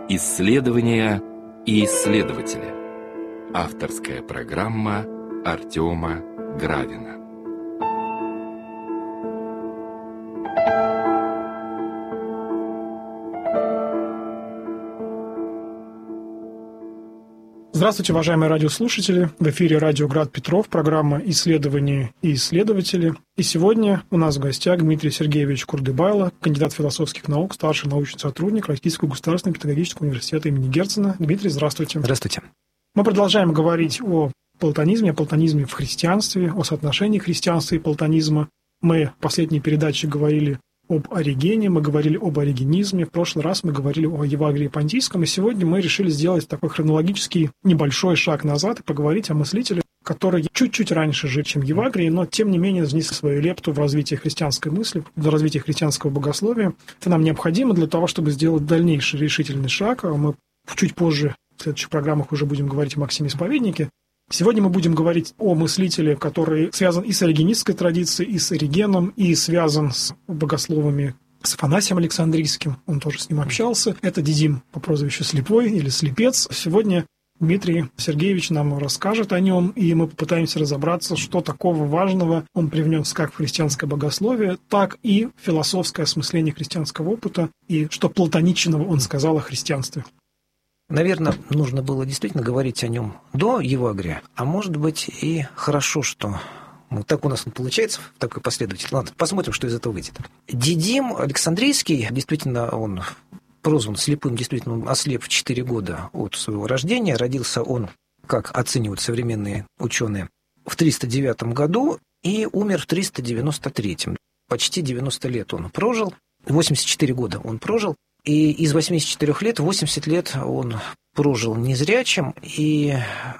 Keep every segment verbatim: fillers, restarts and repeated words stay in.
Исследования и исследователи. Авторская программа Артема Гравина. Здравствуйте, уважаемые радиослушатели. В эфире радио Град Петров, программа «Исследования и исследователи». И сегодня у нас в гостях Дмитрий Сергеевич Курдыбайло, кандидат философских наук, старший научный сотрудник Российского государственного педагогического университета имени Герцена. Дмитрий, здравствуйте. Здравствуйте. Мы продолжаем говорить о платонизме, о платонизме в христианстве, о соотношении христианства и платонизма. Мы в последней передаче говорили об Оригене, мы говорили об оригенизме, в прошлый раз мы говорили о Евагрии Понтийском, и сегодня мы решили сделать такой хронологический небольшой шаг назад и поговорить о мыслителе, который чуть-чуть раньше жил, чем Евагрий, но тем не менее внес свою лепту в развитие христианской мысли, в развитие христианского богословия. Это нам необходимо для того, чтобы сделать дальнейший решительный шаг. Мы чуть позже в следующих программах уже будем говорить о Максиме Исповеднике. Сегодня мы будем говорить о мыслителе, который связан и с оригенистской традицией, и с Оригеном, и связан с богословами, с Афанасием Александрийским. Он тоже с ним общался. Это Дидим по прозвищу Слепой или Слепец. Сегодня Дмитрий Сергеевич нам расскажет о нем, и мы попытаемся разобраться, что такого важного он привнес как в христианское богословие, так и в философское осмысление христианского опыта, и что платоничного он сказал о христианстве. Наверное, нужно было действительно говорить о нем до Евагрия, а может быть и хорошо, что ну, так у нас получается в такой последовательности. Ладно, посмотрим, что из этого выйдет. Дидим Александрийский, действительно, он прозван слепым, действительно, он ослеп в четыре года от своего рождения. Родился он, как оценивают современные ученые, в триста девятом году и умер в триста девяносто третьем. Почти девяносто лет он прожил, восемьдесят четыре года он прожил. И из восьмидесяти четырёх лет, восемьдесят лет он прожил незрячим, и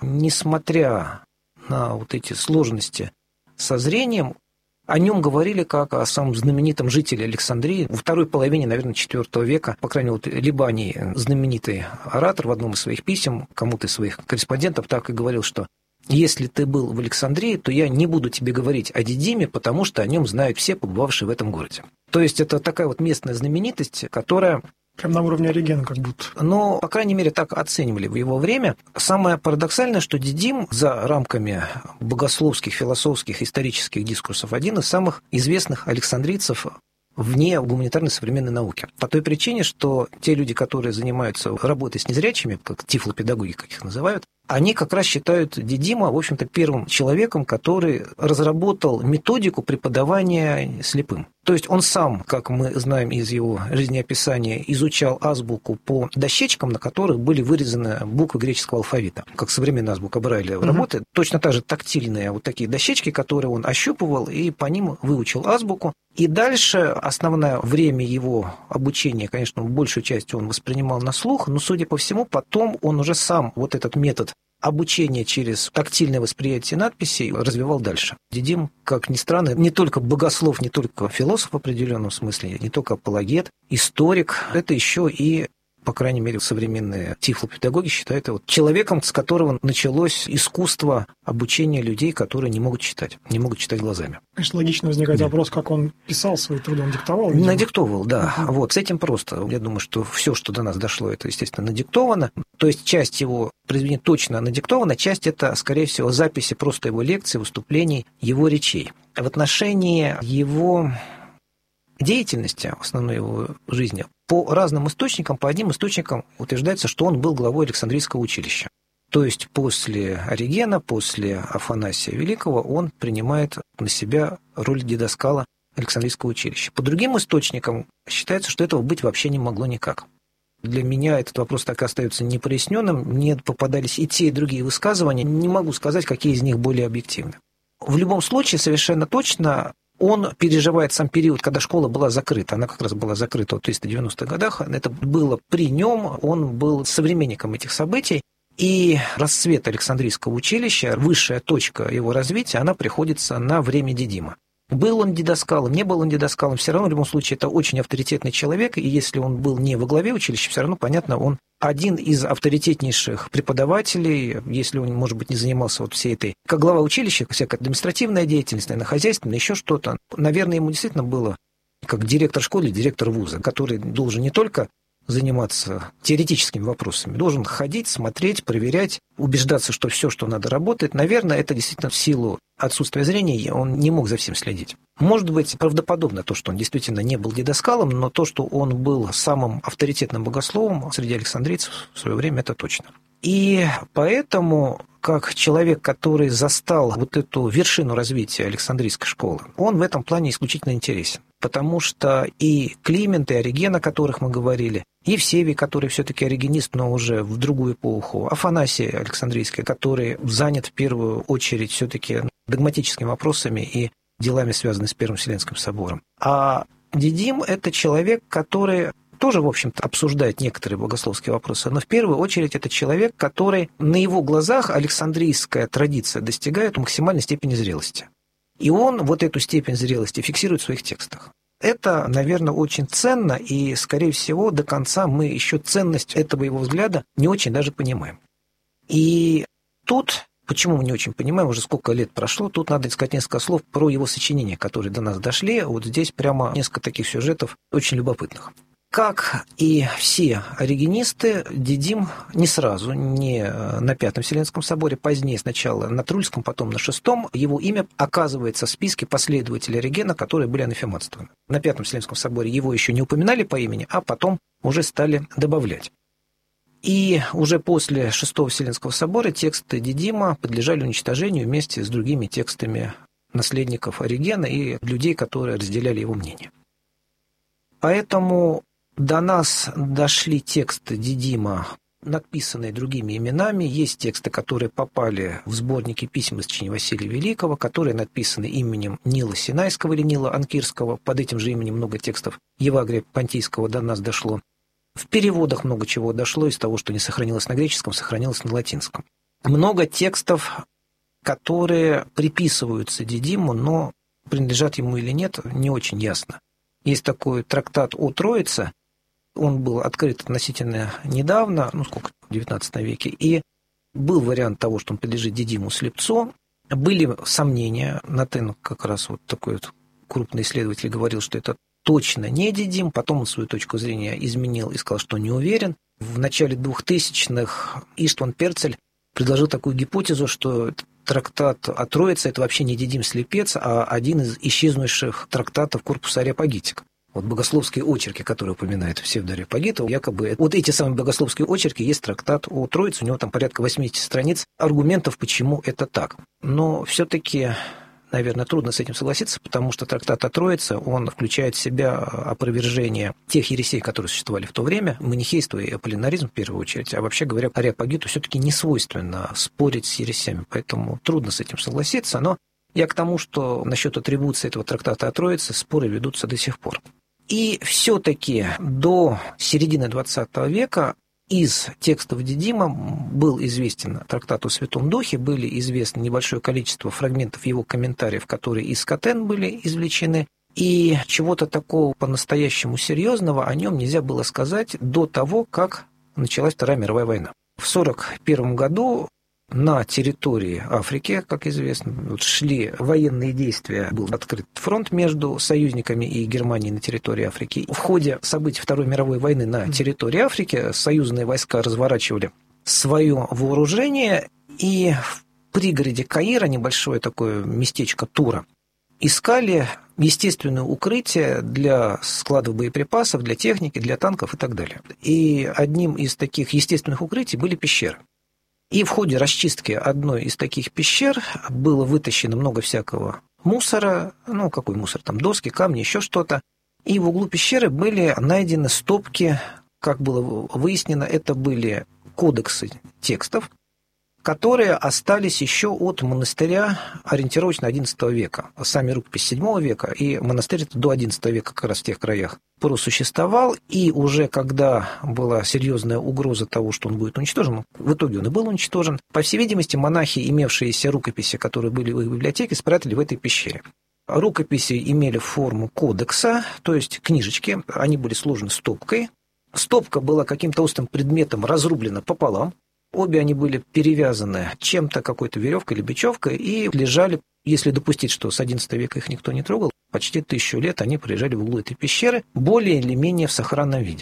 несмотря на вот эти сложности со зрением, о нем говорили как о самом знаменитом жителе Александрии. Во второй половине, наверное, четвёртого века, по крайней мере, вот Либаний, знаменитый оратор, в одном из своих писем кому-то из своих корреспондентов так и говорил, что если ты был в Александрии, то я не буду тебе говорить о Дидиме, потому что о нем знают все, побывавшие в этом городе. То есть это такая вот местная знаменитость, которая... Прям на уровне Оригена как будто. Но, по крайней мере, так оценивали в его время. Самое парадоксальное, что Дидим за рамками богословских, философских, исторических дискурсов один из самых известных александрийцев вне гуманитарной современной науки. По той причине, что те люди, которые занимаются работой с незрячими, как тифлопедагоги, как их называют, они как раз считают Дидима, в общем-то, первым человеком, который разработал методику преподавания слепым. То есть он сам, как мы знаем из его жизнеописания, изучал азбуку по дощечкам, на которых были вырезаны буквы греческого алфавита, как современная азбука Брайля mm-hmm. работает. Точно так же тактильные вот такие дощечки, которые он ощупывал, и по ним выучил азбуку. И дальше основное время его обучения, конечно, большую часть он воспринимал на слух, но, судя по всему, потом он уже сам вот этот метод обучение через тактильное восприятие надписей развивал дальше. Дидим, как ни странно, не только богослов, не только философ в определенном смысле, не только апологет, историк, это еще и, по крайней мере, современные тифлопедагоги считают его человеком, с которого началось искусство обучения людей, которые не могут читать, не могут читать глазами. Конечно, логично возникает да. вопрос, как он писал свои труды, он диктовал? Видимо. Надиктовал, да. Uh-huh. Вот, с этим просто. Я думаю, что все, что до нас дошло, это, естественно, надиктовано. То есть часть его произведений точно надиктована, часть это, скорее всего, записи просто его лекций, выступлений, его речей. В отношении его деятельности, основной его жизни, по разным источникам, по одним источникам утверждается, что он был главой Александрийского училища. То есть после Оригена, после Афанасия Великого он принимает на себя роль дидаскала Александрийского училища. По другим источникам считается, что этого быть вообще не могло никак. Для меня этот вопрос так и остается непроясненным. Мне попадались и те, и другие высказывания. Не могу сказать, какие из них более объективны. В любом случае, совершенно точно, он переживает сам период, когда школа была закрыта. Она как раз была закрыта в триста девяностых годах. Это было при нем, он был современником этих событий. И расцвет Александрийского училища, высшая точка его развития, она приходится на время Дидима. Был он дидаскалом, не был он дидаскалом, все равно в любом случае это очень авторитетный человек, и если он был не во главе училища, все равно, понятно, он один из авторитетнейших преподавателей, если он, может быть, не занимался вот всей этой, как глава училища, всякая административная деятельность, наверное, хозяйственная, еще что-то. Наверное, ему действительно было как директор школы, директор вуза, который должен не только заниматься теоретическими вопросами. Должен ходить, смотреть, проверять, убеждаться, что все, что надо, работает. Наверное, это действительно в силу отсутствия зрения он не мог за всем следить. Может быть, правдоподобно то, что он действительно не был дидаскалом, но то, что он был самым авторитетным богословом среди александрийцев в свое время, это точно. И поэтому, как человек, который застал вот эту вершину развития Александрийской школы, он в этом плане исключительно интересен. Потому что и Климент, и Ориген, о которых мы говорили, и Евсевий, который все-таки оригенист, но уже в другую эпоху, Афанасий Александрийский, который занят в первую очередь все-таки догматическими вопросами и делами, связанными с Первым Вселенским собором. А Дидим – это человек, который тоже, в общем-то, обсуждает некоторые богословские вопросы, но в первую очередь это человек, который на его глазах александрийская традиция достигает максимальной степени зрелости. И он вот эту степень зрелости фиксирует в своих текстах. Это, наверное, очень ценно, и, скорее всего, до конца мы еще ценность этого его взгляда не очень даже понимаем. И тут, почему мы не очень понимаем, уже сколько лет прошло, тут надо сказать несколько слов про его сочинения, которые до нас дошли. Вот здесь прямо несколько таких сюжетов очень любопытных. Как и все оригенисты, Дидим не сразу, не на Пятом Вселенском соборе, позднее сначала на Трульском, потом на Шестом, его имя оказывается в списке последователей Оригена, которые были анафематствованы. На Пятом Вселенском соборе его еще не упоминали по имени, а потом уже стали добавлять. И уже после Шестого Вселенского собора тексты Дидима подлежали уничтожению вместе с другими текстами наследников Оригена и людей, которые разделяли его мнение. Поэтому до нас дошли тексты Дидима, надписанные другими именами. Есть тексты, которые попали в сборники писем из сочинений Василия Великого, которые написаны именем Нила Синайского или Нила Анкирского. Под этим же именем много текстов Евагрия Понтийского до нас дошло. В переводах много чего дошло из того, что не сохранилось на греческом, сохранилось на латинском. Много текстов, которые приписываются Дидиму, но принадлежат ему или нет, не очень ясно. Есть такой трактат о Троице, он был открыт относительно недавно, ну сколько, в девятнадцатом веке, и был вариант того, что он подлежит Дидиму Слепцу. Были сомнения, Натен, как раз вот такой вот крупный исследователь, говорил, что это точно не Дидим, потом он свою точку зрения изменил и сказал, что не уверен. В начале двухтысячных Иштван Перцель предложил такую гипотезу, что трактат о Троице – это вообще не Дидим Слепец, а один из исчезнувших трактатов корпуса Ареопагитика. Вот богословские очерки, которые упоминают псевдоареопагитов, якобы вот эти самые богословские очерки, есть трактат о Троице, у него там порядка восемьдесят страниц аргументов, почему это так. Но все-таки, наверное, трудно с этим согласиться, потому что трактат о Троице, он включает в себя опровержение тех ересей, которые существовали в то время, манихейство и аполлинаризм в первую очередь, а вообще говоря, Ареопагиту все-таки не свойственно спорить с ересями, поэтому трудно с этим согласиться, но я к тому, что насчет атрибуции этого трактата о Троице споры ведутся до сих пор. И все-таки до середины двадцатого века из текстов Дидима был известен трактат о Святом Духе, были известны небольшое количество фрагментов его комментариев, которые из Катен были извлечены, и чего-то такого по-настоящему серьезного о нем нельзя было сказать до того, как началась Вторая мировая война. В сорок первом году на территории Африки, как известно, вот шли военные действия, был открыт фронт между союзниками и Германией на территории Африки. В ходе событий Второй мировой войны на территории Африки союзные войска разворачивали свое вооружение, и в пригороде Каира, небольшое такое местечко Тура, искали естественное укрытие для складов боеприпасов, для техники, для танков и так далее. И одним из таких естественных укрытий были пещеры. И в ходе расчистки одной из таких пещер было вытащено много всякого мусора, ну, какой мусор, там доски, камни, еще что-то. И в углу пещеры были найдены стопки, как было выяснено, это были кодексы текстов, которые остались еще от монастыря ориентировочно одиннадцатого века. Сами рукописи седьмого века, и монастырь до одиннадцатого века как раз в тех краях просуществовал, и уже когда была серьезная угроза того, что он будет уничтожен, в итоге он и был уничтожен, по всей видимости, монахи, имевшиеся рукописи, которые были в их библиотеке, спрятали в этой пещере. Рукописи имели форму кодекса, то есть книжечки, они были сложены стопкой. Стопка была каким-то острым предметом разрублена пополам. Обе они были перевязаны чем-то, какой-то веревкой или бечевкой, и лежали, если допустить, что с одиннадцатого века их никто не трогал, почти тысячу лет они пролежали в углу этой пещеры, более или менее в сохранном виде.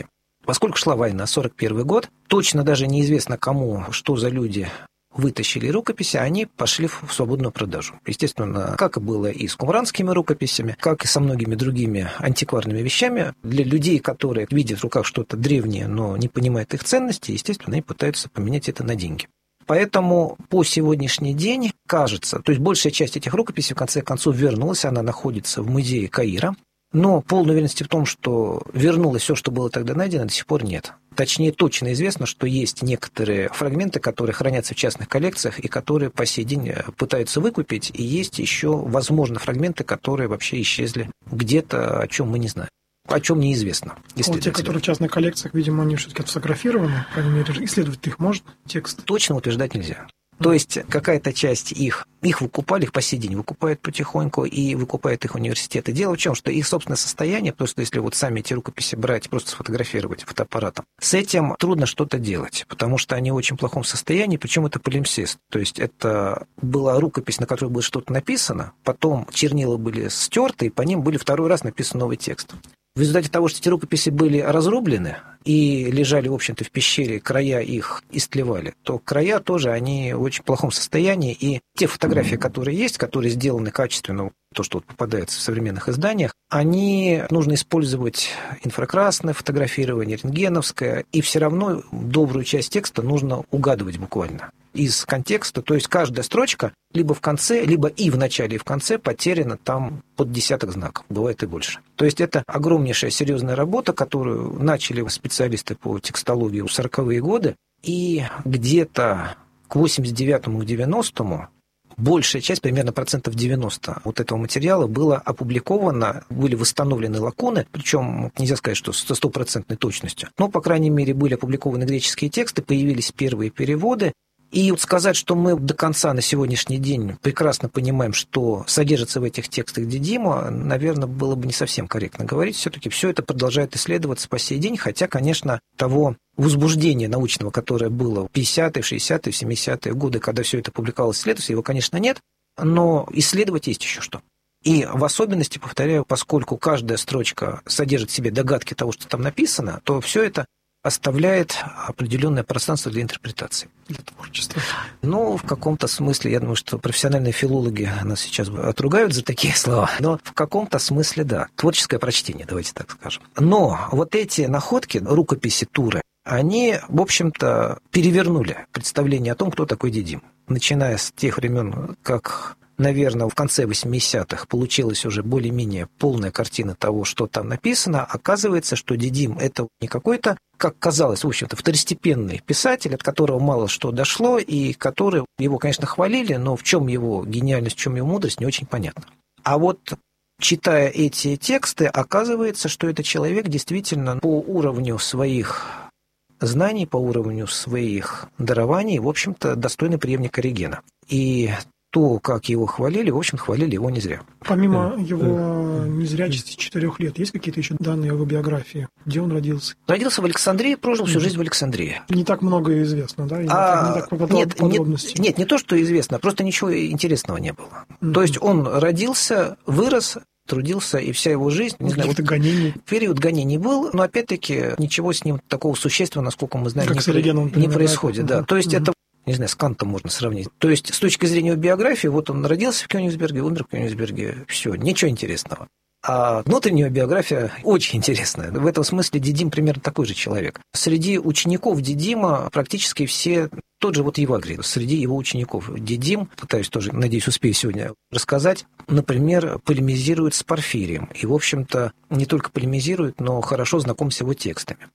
Поскольку шла война, сорок первый год, точно даже неизвестно кому, что за люди вытащили рукописи, они пошли в свободную продажу. Естественно, как и было и с кумранскими рукописями, как и со многими другими антикварными вещами, для людей, которые видят в руках что-то древнее, но не понимают их ценности, естественно, они пытаются поменять это на деньги. Поэтому по сегодняшний день кажется, то есть большая часть этих рукописей в конце концов вернулась, она находится в музее Каира, но полной уверенности в том, что вернулось все, что было тогда найдено, до сих пор нет. Точнее, точно известно, что есть некоторые фрагменты, которые хранятся в частных коллекциях и которые по сей день пытаются выкупить, и есть еще, возможно, фрагменты, которые вообще исчезли где-то, о чем мы не знаем. О чем неизвестно. Вот те, которые в частных коллекциях, видимо, они все-таки отфотографированы, по крайней мере, исследовать их можно, текст? Точно утверждать нельзя. То есть какая-то часть их, их выкупали, их по сей день выкупают потихоньку и выкупают их университеты. Дело в чем, что их собственное состояние, просто если вот сами эти рукописи брать, просто сфотографировать фотоаппаратом, с этим трудно что-то делать, потому что они в очень плохом состоянии, причем это палимпсест. То есть это была рукопись, на которой было что-то написано, потом чернила были стерты, и по ним были второй раз написан новый текст. В результате того, что эти рукописи были разрублены и лежали, в общем-то, в пещере, края их истлевали, то края тоже, они в очень плохом состоянии. И те фотографии, которые есть, которые сделаны качественно, то, что вот попадается в современных изданиях, они нужно использовать инфракрасное фотографирование, рентгеновское, и все равно добрую часть текста нужно угадывать буквально из контекста, то есть каждая строчка либо в конце, либо и в начале, и в конце потеряна там под десяток знаков, бывает и больше. То есть это огромнейшая серьезная работа, которую начали специалисты по текстологии в сороковые годы, и где-то к восемьдесят девятому, к девяностому большая часть, примерно процентов девяносто вот этого материала было опубликовано, были восстановлены лакуны, причем нельзя сказать, что со стопроцентной точностью, но, по крайней мере, были опубликованы греческие тексты, появились первые переводы. И вот сказать, что мы до конца на сегодняшний день прекрасно понимаем, что содержится в этих текстах Дидима, наверное, было бы не совсем корректно говорить. Все-таки все это продолжает исследоваться по сей день, хотя, конечно, того возбуждения научного, которое было в пятидесятые, шестидесятые, семидесятые годы, когда все это публиковалось, исследовалось, его, конечно, нет, но исследовать есть еще что. И в особенности, повторяю, поскольку каждая строчка содержит в себе догадки того, что там написано, то все это оставляет определенное пространство для интерпретации. Для творчества. Ну, в каком-то смысле, я думаю, что профессиональные филологи нас сейчас отругают за такие слова, но в каком-то смысле, да, творческое прочтение, давайте так скажем. Но вот эти находки, рукописи Туры, они, в общем-то, перевернули представление о том, кто такой Дидим. Начиная с тех времен, как, наверное, в конце восьмидесятых получилась уже более-менее полная картина того, что там написано, оказывается, что Дидим – это не какой-то, как казалось, в общем-то, второстепенный писатель, от которого мало что дошло, и который, его, конечно, хвалили, но в чем его гениальность, в чем его мудрость, не очень понятно. А вот читая эти тексты, оказывается, что этот человек действительно по уровню своих знаний, по уровню своих дарований, в общем-то, достойный преемник Оригена. И то, как его хвалили, в общем, хвалили его не зря. Помимо его незрячести четырех лет, есть какие-то еще данные о его биографии? Где он родился? Родился в Александрии, прожил всю жизнь в Александрии. Не так много известно, да? И а, не так, не так нет, подробностей. Нет, нет, не то, что известно, просто ничего интересного не было. Mm-hmm. То есть он родился, вырос, трудился, и вся его жизнь... Не знаю, вот гонений. Период гонений был, но, опять-таки, ничего с ним такого существенного, насколько мы знаем, как не, Оригеном, не происходит. Да. Да. То есть mm-hmm. это, не знаю, с Кантом можно сравнить. То есть с точки зрения биографии, вот он родился в Кёнигсберге, умер в Кёнигсберге, все, ничего интересного. А внутренняя биография очень интересная. В этом смысле Дидим примерно такой же человек. Среди учеников Дидима практически все тот же вот Евагрий. Среди его учеников Дидим, пытаюсь тоже, надеюсь, успею сегодня рассказать, например, полемизирует с Порфирием. И, в общем-то, не только полемизирует, но хорошо знаком с его текстами.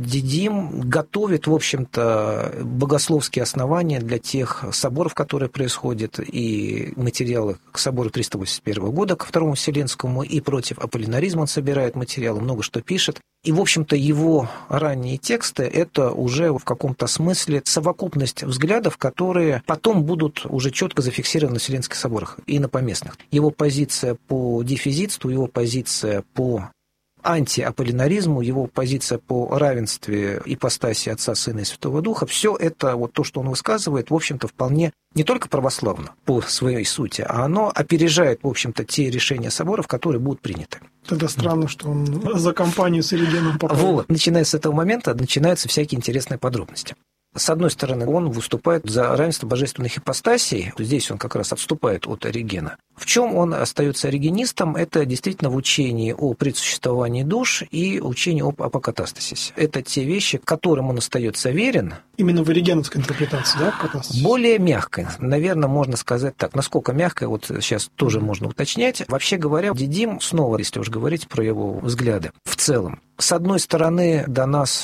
Дидим готовит, в общем-то, богословские основания для тех соборов, которые происходят, и материалы к собору триста восемьдесят первого года, ко Второму Вселенскому, и против аполлинаризма он собирает материалы, много что пишет. И, в общем-то, его ранние тексты – это уже в каком-то смысле совокупность взглядов, которые потом будут уже четко зафиксированы на Вселенских соборах и на поместных. Его позиция по дефизитству, его позиция по антиаполлинаризму, его позиция по равенстве ипостаси Отца, Сына и Святого Духа, все это, вот то, что он высказывает, в общем-то, вполне не только православно по своей сути, а оно опережает, в общем-то, те решения соборов, которые будут приняты. Тогда странно, что он за компанию с Оригеном попал. Вот, начиная с этого момента, начинаются всякие интересные подробности. С одной стороны, он выступает за равенство божественных ипостасей. Здесь он как раз отступает от Оригена. В чем он остается оригенистом? Это действительно в учении о предсуществовании душ и учении об апокатастасисе. Это те вещи, к которым он остается верен. Именно в оригеновской интерпретации, да, апокатастасис? Более мягкой. Наверное, можно сказать так. Насколько мягкой, вот сейчас тоже можно уточнять. Вообще говоря, Дидим, снова, если уж говорить про его взгляды, в целом, с одной стороны, до нас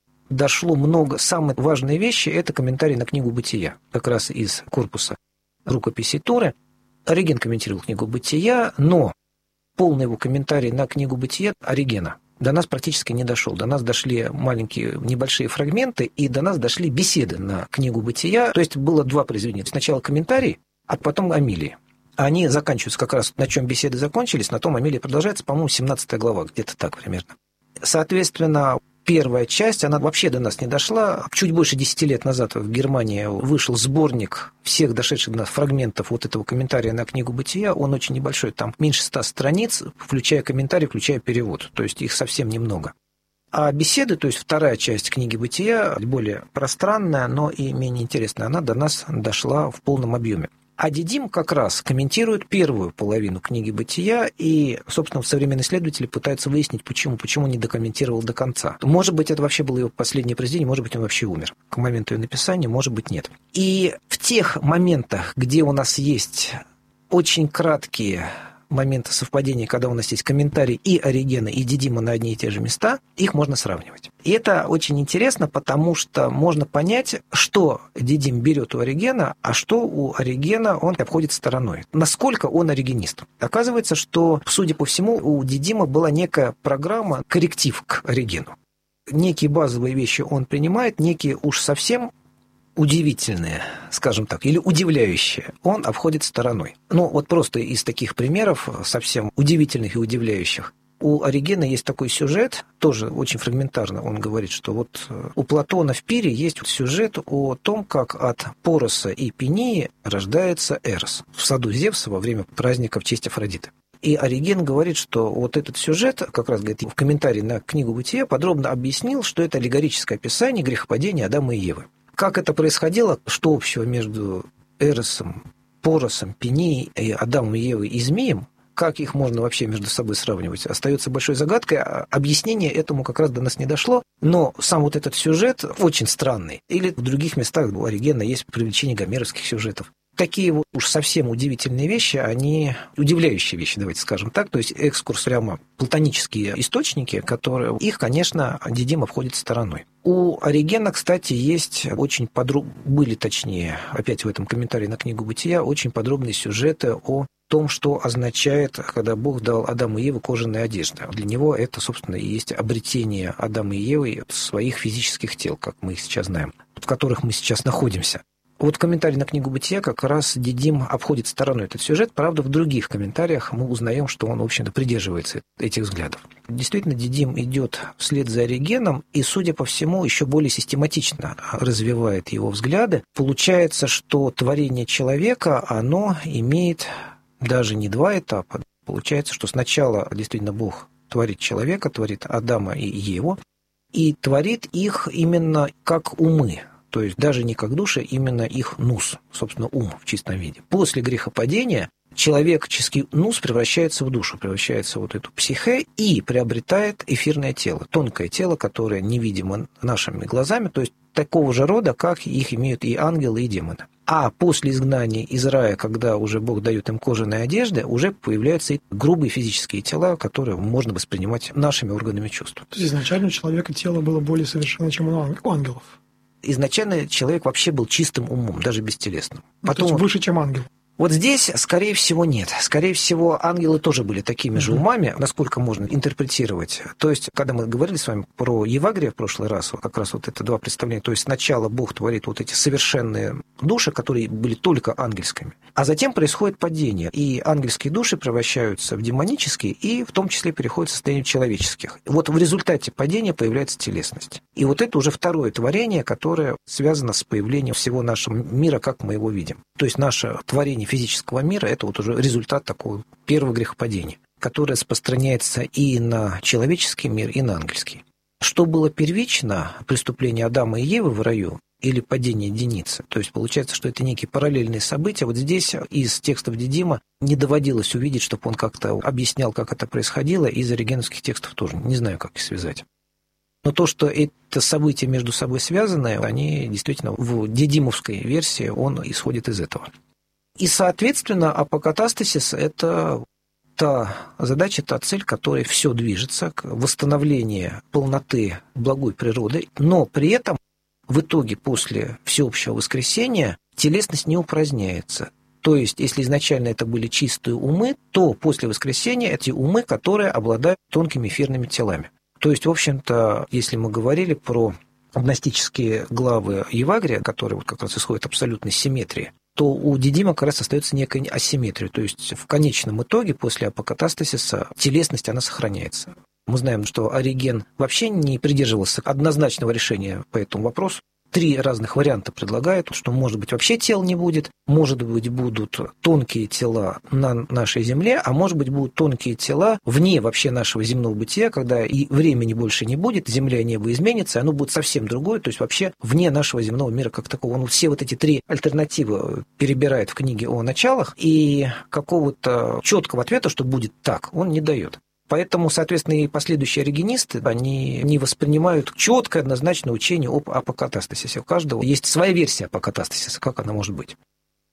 дошло много. Самые важные вещи – это комментарий на книгу «Бытия», как раз из корпуса рукописи Торы. Ориген комментировал книгу «Бытия», но полный его комментарий на книгу «Бытия» Оригена до нас практически не дошел. До нас дошли маленькие небольшие фрагменты, и до нас дошли беседы на книгу «Бытия». То есть было два произведения. Сначала комментарий, а потом Амилии. Они заканчиваются как раз, на чем беседы закончились, на том Амилия продолжается, по-моему, семнадцатая глава, где-то так примерно. Соответственно, первая часть, она вообще до нас не дошла. Чуть больше десяти лет назад в Германии вышел сборник всех дошедших до нас фрагментов вот этого комментария на книгу «Бытия». Он очень небольшой, там меньше ста страниц, включая комментарий, включая перевод. То есть их совсем немного. А беседы, то есть вторая часть книги «Бытия», более пространная, но и менее интересная, она до нас дошла в полном объеме. А Дидим как раз комментирует первую половину книги «Бытия», и, собственно, современные исследователи пытаются выяснить, почему, почему не докомментировал до конца. Может быть, это вообще было его последнее произведение, может быть, он вообще умер к моменту ее написания, может быть, нет. И в тех моментах, где у нас есть очень краткие моменты совпадения, когда у нас есть комментарий и Оригена, и Дидима на одни и те же места, их можно сравнивать. И это очень интересно, потому что можно понять, что Дидим берет у Оригена, а что у Оригена он обходит стороной. Насколько он оригенист. Оказывается, что, судя по всему, у Дидима была некая программа, корректив к Оригену. Некие базовые вещи он принимает, некие уж совсем удивительные, скажем так, или удивляющие, он обходит стороной. Ну, вот просто из таких примеров, совсем удивительных и удивляющих. У Оригена есть такой сюжет, тоже очень фрагментарно он говорит, что вот у Платона в Пире есть сюжет о том, как от Пороса и Пении рождается Эрос в саду Зевса во время праздника в честь Афродиты. И Ориген говорит, что вот этот сюжет, как раз говорит, в комментарии на книгу «Бытия» подробно объяснил, что это аллегорическое описание грехопадения Адама и Евы. Как это происходило, что общего между Эросом, Поросом, Пенией, и Адамом, и Евой и Змеем, как их можно вообще между собой сравнивать, остается большой загадкой. Объяснение этому как раз до нас не дошло, но сам вот этот сюжет очень странный. Или в других местах у Оригена есть привлечение гомеровских сюжетов. Такие вот уж совсем удивительные вещи, они удивляющие вещи, давайте скажем так, то есть экскурс прямо платонические источники, которые их, конечно, Дидим обходит стороной. У Оригена, кстати, есть очень подробные, были точнее, опять в этом комментарии на книгу «Бытия», очень подробные сюжеты о том, что означает, когда Бог дал Адаму и Еве кожаные одежды. Для него это, собственно, и есть обретение Адама и Евы своих физических тел, как мы их сейчас знаем, в которых мы сейчас находимся. Вот комментарий на книгу «Бытия» как раз Дидим обходит стороной этот сюжет. Правда, в других комментариях мы узнаем, что он, в общем-то, придерживается этих взглядов. Действительно, Дидим идет вслед за Оригеном и, судя по всему, еще более систематично развивает его взгляды. Получается, что творение человека, оно имеет даже не два этапа. Получается, что сначала действительно Бог творит человека, творит Адама и Еву, и творит их именно как умы. То есть даже не как души, именно их нус, собственно, ум в чистом виде. После грехопадения человеческий нус превращается в душу, превращается в вот эту психе и приобретает эфирное тело, тонкое тело, которое невидимо нашими глазами, то есть такого же рода, как их имеют и ангелы, и демоны. А после изгнания из рая, когда уже Бог дает им кожаные одежды, уже появляются и грубые физические тела, которые можно воспринимать нашими органами чувств. То есть изначально у человека тело было более совершенно, чем у ангелов? Изначально человек вообще был чистым умом, даже бестелесным. Потом то есть выше, чем ангел? Вот здесь, скорее всего, нет. Скорее всего, ангелы тоже были такими же умами, насколько можно интерпретировать. То есть, когда мы говорили с вами про Евагрия в прошлый раз, вот как раз вот это два представления, то есть сначала Бог творит вот эти совершенные души, которые были только ангельскими, а затем происходит падение, и ангельские души превращаются в демонические, и в том числе переходят в состояние человеческих. Вот в результате падения появляется телесность. И вот это уже второе творение, которое связано с появлением всего нашего мира, как мы его видим. То есть наше творение физического мира – это вот уже результат такого первого грехопадения, которое распространяется и на человеческий мир, и на ангельский. Что было первично, преступление Адама и Евы в раю или падение Деницы? То есть получается, что это некие параллельные события. Вот здесь из текстов Дидима не доводилось увидеть, чтобы он как-то объяснял, как это происходило, и из оригеновских текстов тоже. Не знаю, как их связать. Но то, что это события между собой связаны, они действительно в дидимовской версии, он исходит из этого. И, соответственно, апокатастасис – это та задача, та цель, которой все движется к восстановлению полноты благой природы, но при этом в итоге после всеобщего воскресения телесность не упраздняется. То есть, если изначально это были чистые умы, то после воскресения эти умы, которые обладают тонкими эфирными телами. То есть, в общем-то, если мы говорили про гностические главы Евагрия, которые вот как раз исходят от абсолютной симметрии, то у Дидима как раз остается некая асимметрия. То есть в конечном итоге после апокатастасиса телесность, она сохраняется. Мы знаем, что Ориген вообще не придерживался однозначного решения по этому вопросу. Три разных варианта предлагают, что, может быть, вообще тел не будет, может быть, будут тонкие тела на нашей Земле, а может быть, будут тонкие тела вне вообще нашего земного бытия, когда и времени больше не будет, Земля и небо изменится, и оно будет совсем другое, то есть вообще вне нашего земного мира как такого. Он все вот эти три альтернативы перебирает в книге о началах, и какого-то четкого ответа, что будет так, он не дает. Поэтому, соответственно, и последующие оригенисты, они не воспринимают четкое, однозначное учение об апокатастасисе. У каждого есть своя версия апокатастасиса, как она может быть.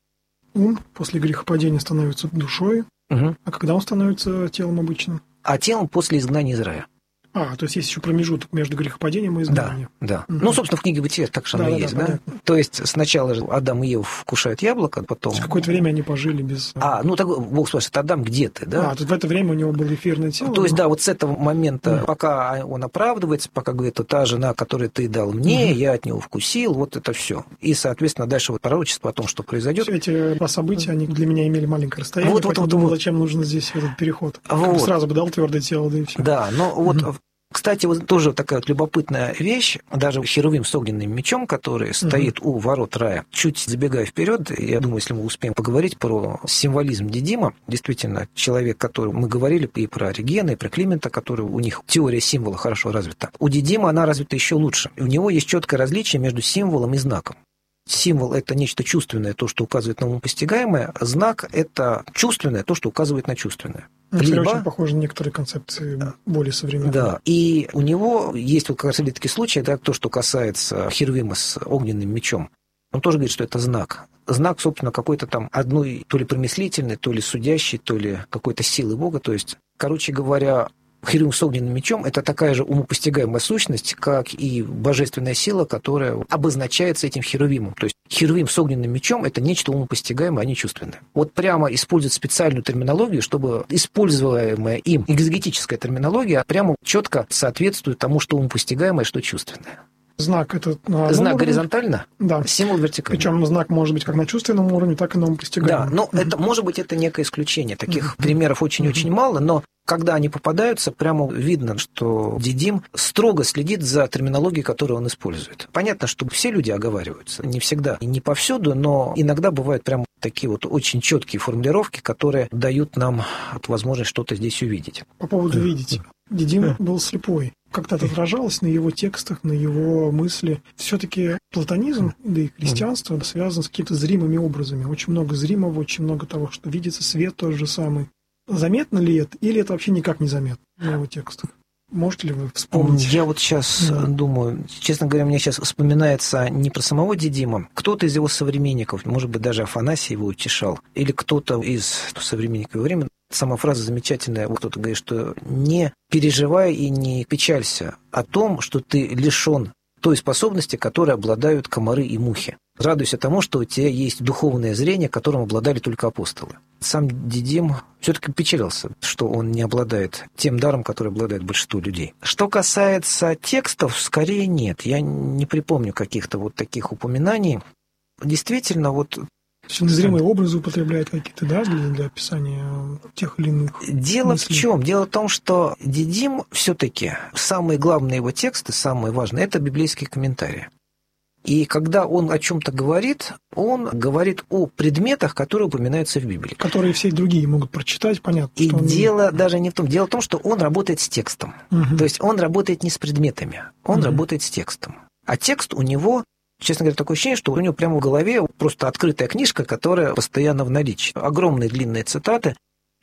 Ум после грехопадения становится душой, угу. А когда он становится телом обычным? А телом после изгнания из рая. А, то есть есть еще промежуток между грехопадением и изгнанием. Да, да. Угу. Ну, собственно, в книге «Бытия» так же оно и есть, да? да? То есть сначала же Адам и Ева вкушают яблоко, потом... То есть какое-то время они пожили без... А, ну, так Бог спрашивает, Адам, где ты, да? А, то есть в это время у него было эфирное тело? То есть, да, вот с этого момента, угу. пока он оправдывается, пока говорит, та жена, которую ты дал мне, угу. я от него вкусил, вот это все. И, соответственно, дальше вот пророчество о том, что произойдет. Все эти два события, они для меня имели маленькое расстояние, вот, поэтому вот, думал, вот. Зачем нужен здесь этот переход. Вот. Сразу бы дал твердое тело, да и все. Да, но угу. вот... Кстати, вот тоже такая вот любопытная вещь, даже Херувим с огненным мечом, который стоит у ворот рая. Чуть забегая вперед, я думаю, если мы успеем поговорить про символизм Дидима, действительно, человек, который мы говорили и про Оригена, и про Климента, который у них теория символа хорошо развита. У Дидима она развита еще лучше. У него есть четкое различие между символом и знаком. Символ – это нечто чувственное, то, что указывает на умопостигаемое. Знак – это чувственное, то, что указывает на чувственное. Это Либо... очень похоже на некоторые концепции более современные. Да, и у него есть вот как раз такие случаи, да, то, что касается Херувима с огненным мечом. Он тоже говорит, что это знак. Знак, собственно, какой-то там одной то ли промыслительной, то ли судящей, то ли какой-то силы Бога. То есть, короче говоря, Херувим с огненным мечом – это такая же умопостигаемая сущность, как и божественная сила, которая обозначается этим Херувимом. То есть Херувим с огненным мечом – это нечто умопостигаемое, а не чувственное. Вот прямо используют специальную терминологию, чтобы используемая им экзегетическая терминология прямо четко соответствует тому, что умопостигаемое, что чувственное. Знак это на знак уровне. Горизонтально, да. Символ вертикально. Причем знак может быть как на чувственном уровне, так и на умопостигаемом. Да, но mm-hmm. это может быть это некое исключение. Таких mm-hmm. примеров очень-очень mm-hmm. мало, но когда они попадаются, прямо видно, что Дидим строго следит за терминологией, которую он использует. Понятно, что все люди оговариваются, не всегда и не повсюду, но иногда бывают прямо такие вот очень четкие формулировки, которые дают нам возможность что-то здесь увидеть. По поводу видеть. Дидим был слепой. Как-то это отражалось на его текстах, на его мысли. Все-таки платонизм, да и христианство связано с какими-то зримыми образами. Очень много зримого, очень много того, что видится, свет тот же самый. Заметно ли это, или это вообще никак не заметно на его текстах? Можете ли вы вспомнить? Я вот сейчас да. думаю, честно говоря, мне сейчас вспоминается не про самого Дидима, кто-то из его современников, может быть, даже Афанасий его утешал, или кто-то из современников его времени. Сама фраза замечательная, кто-то говорит, что не переживай и не печалься о том, что ты лишен той способности, которой обладают комары и мухи. Радуйся тому, что у тебя есть духовное зрение, которым обладали только апостолы. Сам Дидим все-таки печалился, что он не обладает тем даром, который обладает большинство людей. Что касается текстов, скорее нет. Я не припомню каких-то вот таких упоминаний. Действительно, вот... Незримые образы употребляют какие-то, да, для, для описания тех или иных Дело мыслей. в чем? Дело в том, что Дидим все-таки, самые главные его тексты, самые важные, это библейские комментарии. И когда он о чем-то говорит, он говорит о предметах, которые упоминаются в Библии. Которые все другие могут прочитать, понятно. И что он... дело даже не в том. Дело в том, что он работает с текстом. Угу. То есть он работает не с предметами, он угу. работает с текстом. А текст у него, честно говоря, такое ощущение, что у него прямо в голове просто открытая книжка, которая постоянно в наличии. Огромные длинные цитаты.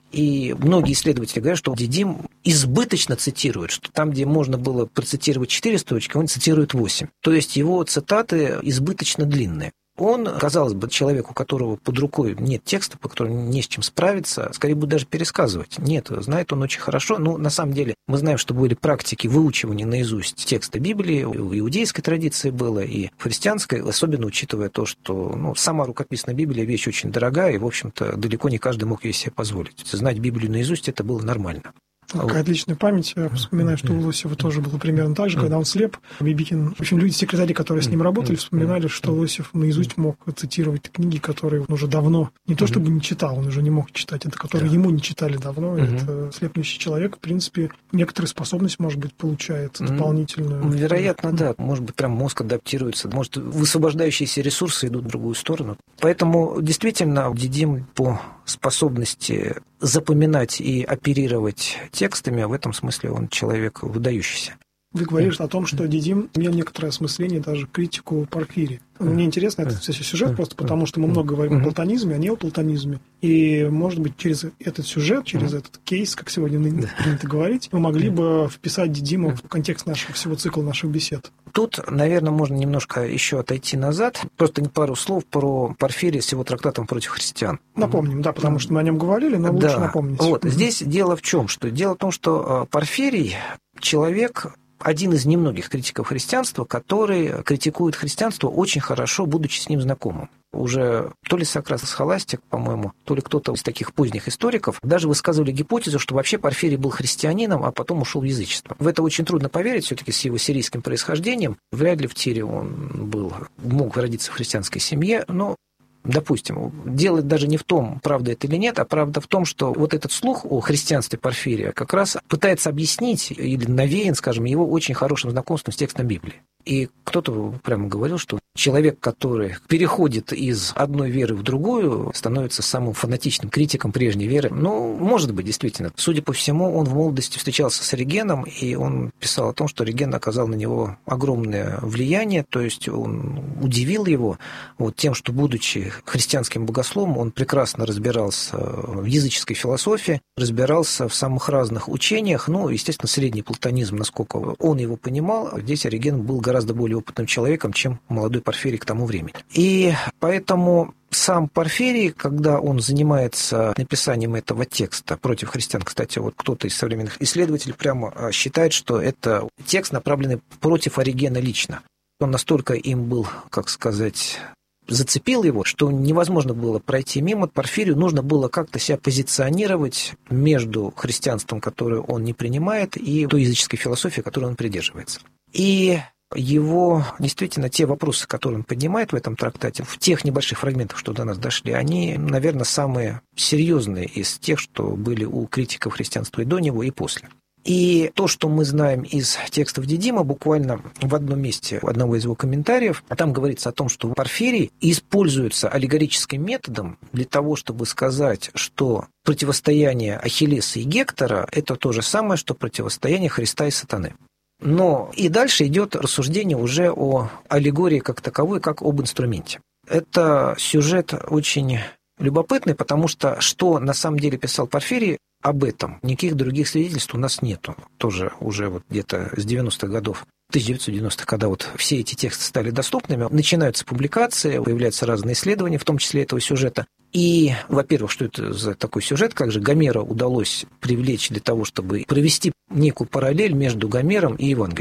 И многие исследователи говорят, что Дидим избыточно цитирует, что там, где можно было процитировать четыре строчки, он цитирует восемь. То есть его цитаты избыточно длинные. Он, казалось бы, человек, у которого под рукой нет текста, по которому не с чем справиться, скорее будет даже пересказывать. Нет, знает он очень хорошо. Но на самом деле мы знаем, что были практики выучивания наизусть текста Библии, в иудейской традиции было, и в христианской, особенно учитывая то, что ну, сама рукописная Библия вещь очень дорогая, и, в общем-то, далеко не каждый мог ее себе позволить. Знать Библию наизусть, это было нормально. Такая отличная память. Я вспоминаю, что у Лосева тоже было примерно так же, когда он слеп. Бибикин, в общем, люди-секретари, которые с ним работали, вспоминали, что Лосев наизусть мог цитировать книги, которые он уже давно, не то чтобы не читал, он уже не мог читать, это которые ему не читали давно. Это слепнущий человек, в принципе, некоторые способности, может быть, получает дополнительную. Вероятно, да. Может быть, прям мозг адаптируется, может, высвобождающиеся ресурсы идут в другую сторону. Поэтому, действительно, Дидим по способности запоминать и оперировать текстами, в этом смысле он человек выдающийся. Вы говорите о том, что Дидим имел некоторое осмысление, даже критику Порфирия. Мне интересно этот сюжет просто потому, что мы много говорим о платонизме, о неоплатонизме. И, может быть, через этот сюжет, через этот кейс, как сегодня принято говорить, мы могли бы вписать Дидима в контекст нашего всего цикла наших бесед. Тут, наверное, можно немножко еще отойти назад. Просто пару слов про Порфирия с его трактатом против христиан. Напомним, да, потому что мы о нем говорили, но лучше да. напомнить. Вот, здесь дело в чем? Что дело в том, что Порфирий человек... один из немногих критиков христианства, который критикует христианство очень хорошо, будучи с ним знакомым. Уже то ли Сократ Схоластик, по-моему, то ли кто-то из таких поздних историков даже высказывали гипотезу, что вообще Порфирий был христианином, а потом ушел в язычество. В это очень трудно поверить, все-таки с его сирийским происхождением. Вряд ли в Тире он был, мог родиться в христианской семье, но допустим, дело даже не в том, правда это или нет, а правда в том, что вот этот слух о христианстве Порфирия как раз пытается объяснить или навеян, скажем, его очень хорошим знакомством с текстом Библии. И кто-то прямо говорил, что человек, который переходит из одной веры в другую, становится самым фанатичным критиком прежней веры. Ну, может быть, действительно. Судя по всему, он в молодости встречался с Оригеном, и он писал о том, что Ориген оказал на него огромное влияние, то есть он удивил его вот тем, что, будучи христианским богословом, он прекрасно разбирался в языческой философии, разбирался в самых разных учениях, ну, естественно, средний платонизм, насколько он его понимал, здесь Ориген был гораздо более опытным человеком, чем молодой Порфирий к тому времени. И поэтому сам Порфирий, когда он занимается написанием этого текста против христиан, кстати, вот кто-то из современных исследователей прямо считает, что это текст, направленный против Оригена лично. Он настолько им был, как сказать, зацепил его, что невозможно было пройти мимо. Порфирию нужно было как-то себя позиционировать между христианством, которое он не принимает, и той языческой философией, которой он придерживается. И его, действительно, те вопросы, которые он поднимает в этом трактате, в тех небольших фрагментах, что до нас дошли, они, наверное, самые серьезные из тех, что были у критиков христианства и до него, и после. И то, что мы знаем из текстов Дидима, буквально в одном месте, у одного из его комментариев, там говорится о том, что Порфирий используется аллегорическим методом для того, чтобы сказать, что противостояние Ахиллеса и Гектора – это то же самое, что противостояние Христа и сатаны. Но и дальше идет рассуждение уже о аллегории как таковой, как об инструменте. Это сюжет очень любопытный, потому что что на самом деле писал Порфирий об этом, никаких других свидетельств у нас нету. Тоже уже вот где-то с девяностых годов, тысяча девятьсот девяностых, когда вот все эти тексты стали доступными, начинаются публикации, появляются разные исследования, в том числе этого сюжета. И, во-первых, что это за такой сюжет, как же Гомера удалось привлечь для того, чтобы провести некую параллель между Гомером и Евангелием.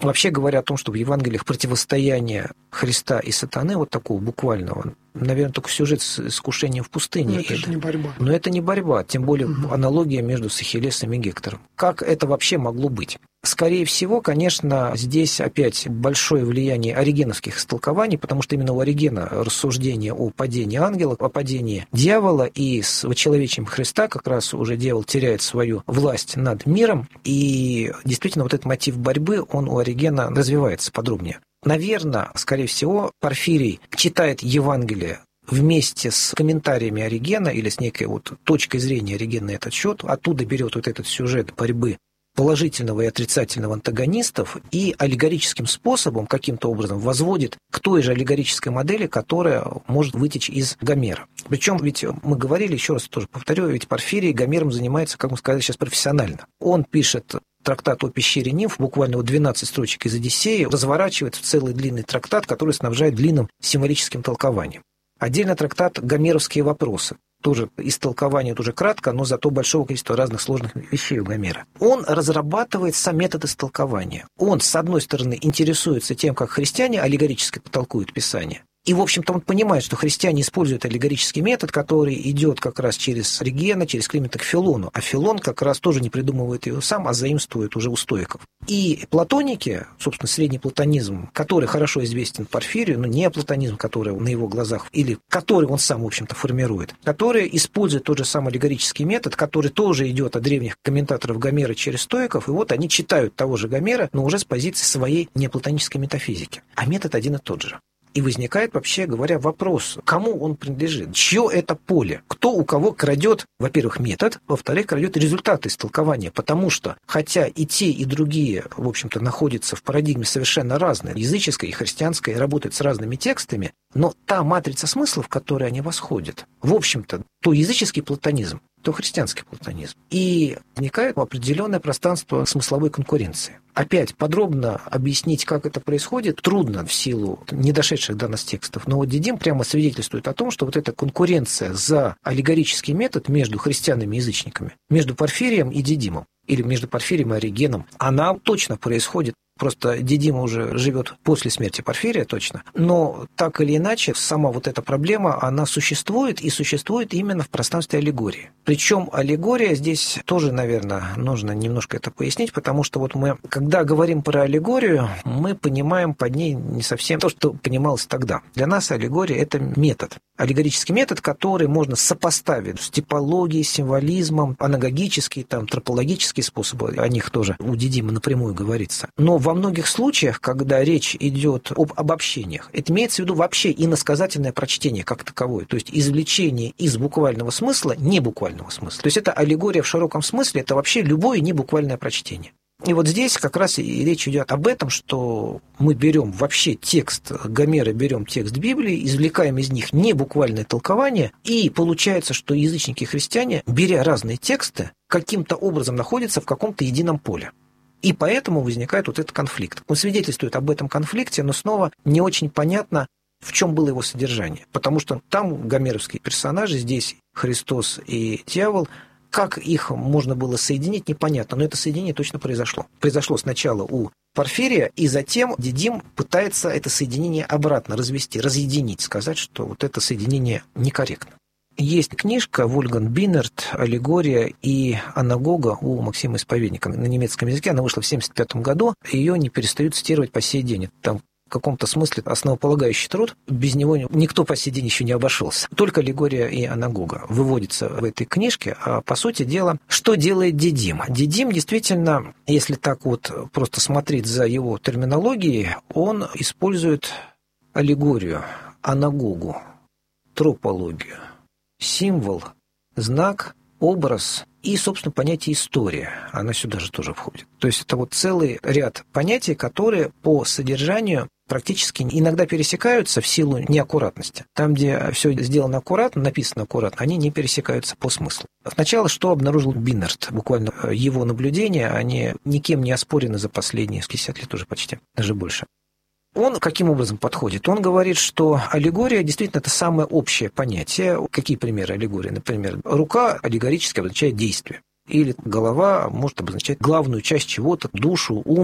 Вообще говоря о том, что в Евангелиях противостояние Христа и сатаны, вот такого буквального, наверное, только сюжет с искушением в пустыне. Но это же не борьба. Но это не борьба, тем более угу. аналогия между Ахиллесом и Гектором. Как это вообще могло быть? Скорее всего, конечно, здесь опять большое влияние оригеновских истолкований, потому что именно у Оригена рассуждение о падении ангела, о падении дьявола, и с вочеловечием Христа как раз уже дьявол теряет свою власть над миром, и действительно вот этот мотив борьбы, он у Оригена развивается подробнее. Наверное, скорее всего, Порфирий читает Евангелие вместе с комментариями Оригена или с некой вот точкой зрения Оригена на этот счет, оттуда берет вот этот сюжет борьбы положительного и отрицательного антагонистов и аллегорическим способом каким-то образом возводит к той же аллегорической модели, которая может вытечь из Гомера. Причем ведь мы говорили, еще раз тоже повторю, ведь Порфирий Гомером занимается, как мы сказали сейчас, профессионально. Он пишет трактат о пещере Нимф, буквально вот двенадцать строчек из Одиссеи, разворачивает в целый длинный трактат, который снабжает длинным символическим толкованием. Отдельно трактат «Гомеровские вопросы». Тоже истолкование тоже кратко, но зато большого количества разных сложных вещей у Гомера. Он разрабатывает сам метод истолкования. Он, с одной стороны, интересуется тем, как христиане аллегорически толкуют Писание. И, в общем-то, он понимает, что христиане используют аллегорический метод, который идет как раз через Оригена, через Климента к Филону. А Филон как раз тоже не придумывает его сам, а заимствует уже у стоиков. И платоники, собственно, средний платонизм, который хорошо известен Порфирию, но не платонизм, который на его глазах, или который он сам, в общем-то, формирует, которые используют тот же самый аллегорический метод, который тоже идет от древних комментаторов Гомера через стоиков, и вот они читают того же Гомера, но уже с позиции своей неплатонической метафизики. А метод один и тот же. И возникает, вообще говоря, вопрос, кому он принадлежит, чье это поле, кто у кого крадет, во-первых, метод, во-вторых, крадет результаты истолкования, потому что, хотя и те, и другие, в общем-то, находятся в парадигме совершенно разной, языческой и христианской, и работают с разными текстами, но та матрица смыслов, в которой они восходят, в общем-то, то языческий платонизм, то христианский платонизм. И возникает определенное пространство смысловой конкуренции. Опять подробно объяснить, как это происходит, трудно в силу недошедших до нас текстов. Но вот Дидим прямо свидетельствует о том, что вот эта конкуренция за аллегорический метод между христианами и язычниками, между Порфирием и Дидимом, или между Порфирием и Оригеном, она точно происходит. Просто Дидим уже живет после смерти Порфирия точно. Но так или иначе, сама вот эта проблема, она существует, и существует именно в пространстве аллегории. Причем аллегория здесь тоже, наверное, нужно немножко это пояснить, потому что вот мы, когда говорим про аллегорию, мы понимаем под ней не совсем то, что понималось тогда. Для нас аллегория – это метод. Аллегорический метод, который можно сопоставить с типологией, символизмом, анагогические, там, тропологические способы, о них тоже у Дидима напрямую говорится. Но во многих случаях, когда речь идет об обобщениях, это имеется в виду вообще иносказательное прочтение как таковое, то есть извлечение из буквального смысла небуквального смысла. То есть это аллегория в широком смысле, это вообще любое небуквальное прочтение. И вот здесь как раз и речь идет об этом, что мы берем вообще текст Гомера, берем текст Библии, извлекаем из них небуквальное толкование, и получается, что язычники и христиане, беря разные тексты, каким-то образом находятся в каком-то едином поле. И поэтому возникает вот этот конфликт. Он свидетельствует об этом конфликте, но снова не очень понятно, в чем было его содержание. Потому что там гомеровские персонажи, здесь Христос и дьявол, как их можно было соединить, непонятно, но это соединение точно произошло. Произошло сначала у Порфирия, и затем Дидим пытается это соединение обратно развести, разъединить, сказать, что вот это соединение некорректно. Есть книжка Вольфганг Биннерт «Аллегория и анагога» у Максима Исповедника на немецком языке. Она вышла в семьдесят пятом году. Ее не перестают цитировать по сей день. Там в каком-то смысле основополагающий труд. Без него никто по сей день еще не обошелся. Только «Аллегория и анагога» выводится в этой книжке. А по сути дела, что делает Дидим? Дидим действительно, если так вот просто смотреть за его терминологией, он использует аллегорию, анагогу, тропологию, символ, знак, образ и, собственно, понятие история. Она сюда же тоже входит. То есть это вот целый ряд понятий, которые по содержанию практически иногда пересекаются в силу неаккуратности. Там, где все сделано аккуратно, написано аккуратно, они не пересекаются по смыслу. Сначала, что обнаружил Биннерт, буквально его наблюдения, они никем не оспорены за последние пятьдесят лет уже почти, даже больше. Он каким образом подходит? Он говорит, что аллегория действительно это самое общее понятие. Какие примеры аллегории? Например, рука аллегорически обозначает действие. Или голова может обозначать главную часть чего-то, душу, ум,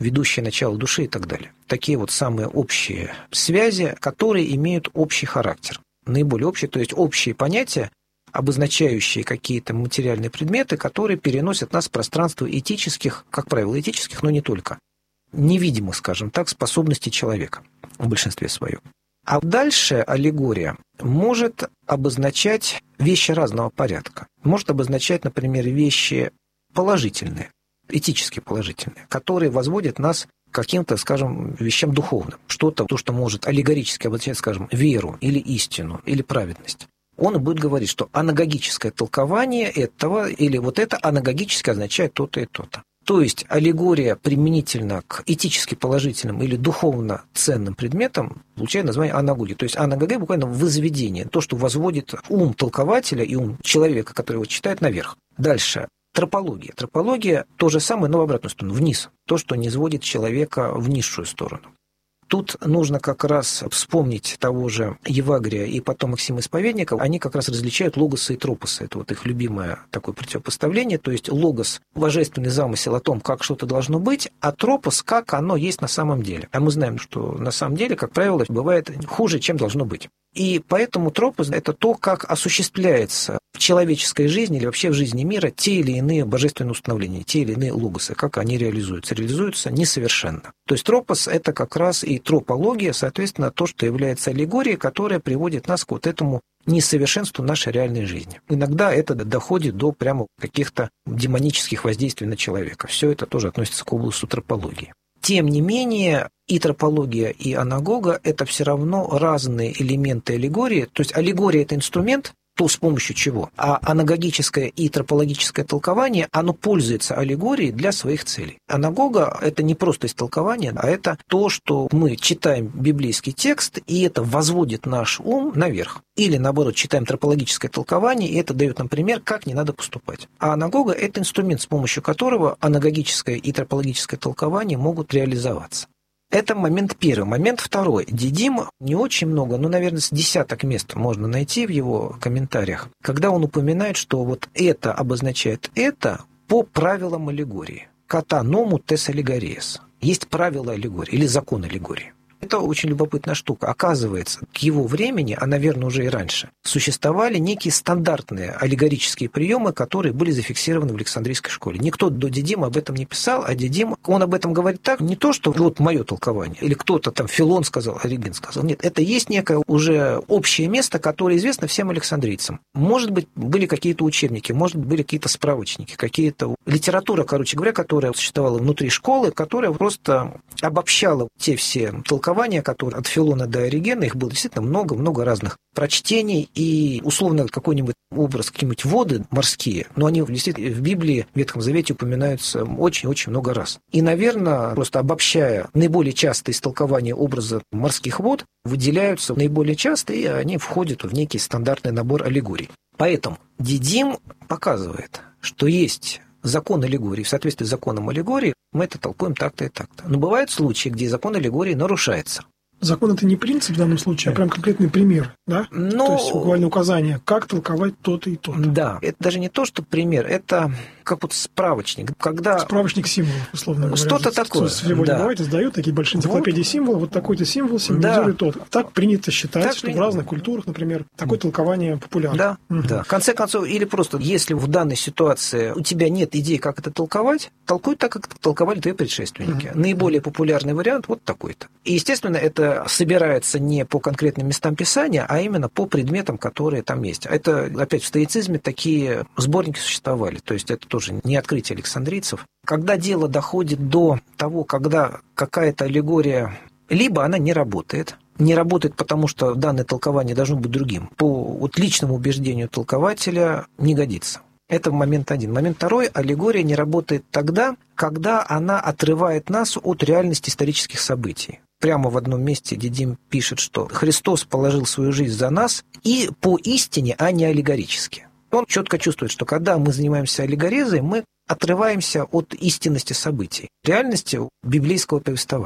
ведущее начало души и так далее. Такие вот самые общие связи, которые имеют общий характер. Наиболее общие, то есть общие понятия, обозначающие какие-то материальные предметы, которые переносят нас в пространство этических, как правило, этических, но не только, невидимых, скажем так, способностей человека в большинстве своем. А дальше аллегория может обозначать вещи разного порядка. Может обозначать, например, вещи положительные, этически положительные, которые возводят нас к каким-то, скажем, вещам духовным. Что-то, то, что может аллегорически обозначать, скажем, веру или истину, или праведность. Он будет говорить, что анагогическое толкование этого или вот это анагогически означает то-то и то-то. То есть аллегория применительно к этически положительным или духовно ценным предметам получает название анагогия. То есть анагогия буквально возведение, то, что возводит ум толкователя и ум человека, который его читает, наверх. Дальше. Тропология. Тропология – то же самое, но в обратную сторону, вниз. То, что низводит человека в низшую сторону. Тут нужно как раз вспомнить того же Евагрия и потом Максима Исповедника. Они как раз различают логосы и тропосы. Это вот их любимое такое противопоставление. То есть логос – божественный замысел о том, как что-то должно быть, а тропос – как оно есть на самом деле. А мы знаем, что на самом деле, как правило, бывает хуже, чем должно быть. И поэтому тропос – это то, как осуществляется в человеческой жизни или вообще в жизни мира те или иные божественные установления, те или иные логосы, как они реализуются. Реализуются несовершенно. То есть тропос – это как раз и тропология, соответственно, то, что является аллегорией, которая приводит нас к вот этому несовершенству нашей реальной жизни. Иногда это доходит до прямо каких-то демонических воздействий на человека. Все это тоже относится к области тропологии. Тем не менее, и тропология, и анагога – это все равно разные элементы аллегории. То есть аллегория – это инструмент, то с помощью чего. А анагогическое и тропологическое толкование, оно пользуется аллегорией для своих целей. Анагога – это не просто истолкование, а это то, что мы читаем библейский текст, и это возводит наш ум наверх. Или, наоборот, читаем тропологическое толкование, и это дает нам пример, как не надо поступать. А анагога – это инструмент, с помощью которого анагогическое и тропологическое толкование могут реализоваться. Это момент первый. Момент второй. Дидим не очень много, но, наверное, с десяток мест можно найти в его комментариях, когда он упоминает, что вот это обозначает это по правилам аллегории. Ката ному тес аллегориес. Есть правила аллегории или закон аллегории. Это очень любопытная штука. Оказывается, к его времени, а, наверное, уже и раньше, существовали некие стандартные аллегорические приемы, которые были зафиксированы в Александрийской школе. Никто до Дидима об этом не писал, а Дидим, он об этом говорит так, не то, что вот мое толкование, или кто-то там, Филон сказал, Ориген сказал. Нет, это есть некое уже общее место, которое известно всем александрийцам. Может быть, были какие-то учебники, может быть, были какие-то справочники, какие-то литература, короче говоря, которая существовала внутри школы, которая просто обобщала те все толкования, которые от Филона до Оригена, их было действительно много-много разных прочтений, и условно какой-нибудь образ, какие-нибудь воды морские, но они действительно в Библии, в Ветхом Завете упоминаются очень-очень много раз. И, наверное, просто обобщая наиболее частые истолкования образа морских вод, выделяются наиболее часто, и они входят в некий стандартный набор аллегорий. Поэтому Дидим показывает, что есть закон аллегории, в соответствии с законом аллегории, мы это толкуем так-то и так-то. Но бывают случаи, где закон аллегории нарушается. Закон – это не принцип в данном случае, а прям конкретный пример, да? Но... То есть буквально указание, как толковать то-то и то-то. Да, это даже не то, что пример, это как вот справочник. Когда... Справочник символов, условно говоря. Что-то такое. Сегодня да. бывает, издают такие большие энциклопедии вот. символов, вот такой-то символ символизирует да. тот. Так принято считать, так что принято. В разных культурах, например, такое толкование популярно. Да, угу. да. В конце концов, или просто, если в данной ситуации у тебя нет идей, как это толковать, толкуй так, как толковали твои предшественники. Угу. Наиболее популярный вариант вот такой-то. И, естественно, это собирается не по конкретным местам Писания, а именно по предметам, которые там есть. Это, опять, в стоицизме такие сборники существовали, то есть это тоже не открытие александрийцев. Когда дело доходит до того, когда какая-то аллегория, либо она не работает, не работает, потому что данное толкование должно быть другим, по вот личному убеждению толкователя не годится. Это момент один. Момент второй. Аллегория не работает тогда, когда она отрывает нас от реальности исторических событий. Прямо в одном месте Дидим пишет, что Христос положил свою жизнь за нас и по истине, а не аллегорически. Он четко чувствует, что когда мы занимаемся аллегорезой, мы отрываемся от истинности событий, реальности библейского повествования.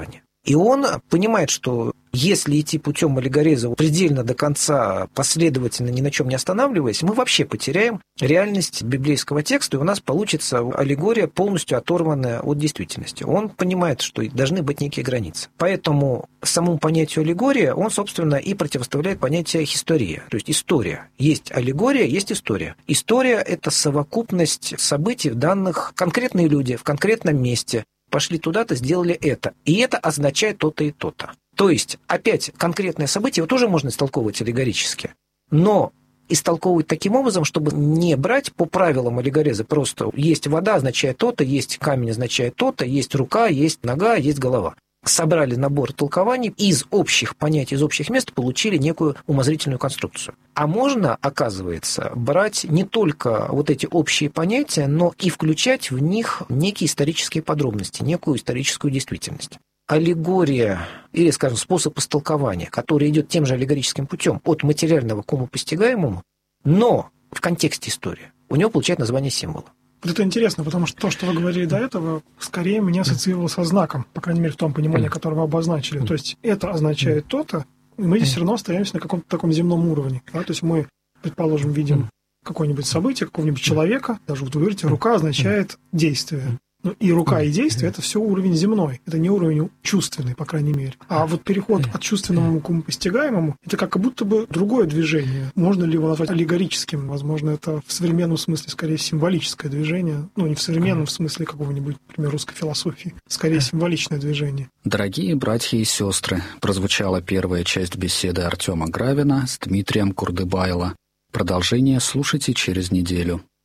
И он понимает, что если идти путем аллегореза предельно до конца, последовательно, ни на чем не останавливаясь, мы вообще потеряем реальность библейского текста, и у нас получится аллегория, полностью оторванная от действительности. Он понимает, что должны быть некие границы. Поэтому самому понятию аллегория он, собственно, и противоставляет понятие история, то есть история. Есть аллегория, есть история. История – это совокупность событий, данных конкретные люди в конкретном месте, пошли туда-то, сделали это. И это означает то-то и то-то. То есть, опять, конкретное событие его тоже можно истолковывать аллегорически, но истолковывать таким образом, чтобы не брать по правилам аллегореза просто есть вода означает то-то, есть камень означает то-то, есть рука, есть нога, есть голова. Собрали набор толкований, из общих понятий, из общих мест получили некую умозрительную конструкцию. А можно, оказывается, брать не только вот эти общие понятия, но и включать в них некие исторические подробности, некую историческую действительность. Аллегория, или, скажем, способ истолкования, который идет тем же аллегорическим путем от материального к умопостигаемому, но в контексте истории, у него получает название символа. Вот это интересно, потому что то, что вы говорили до этого, скорее меня ассоциировалось со знаком, по крайней мере, в том понимании, которое вы обозначили. То есть это означает то-то, и мы здесь все равно остаемся на каком-то таком земном уровне. Да? То есть мы, предположим, видим какое-нибудь событие, какого-нибудь человека, даже вот вы говорите, рука означает действие. Ну, и рука, и действие – это все уровень земной, это не уровень чувственный, по крайней мере. А вот переход от чувственному к постигаемому – это как будто бы другое движение. Можно ли его назвать аллегорическим? Возможно, это в современном смысле скорее символическое движение. Ну, не в современном смысле какого-нибудь, например, русской философии. Скорее символичное движение. Дорогие братья и сестры, прозвучала первая часть беседы Артема Гравина с Дмитрием Курдыбайло. Продолжение слушайте через неделю.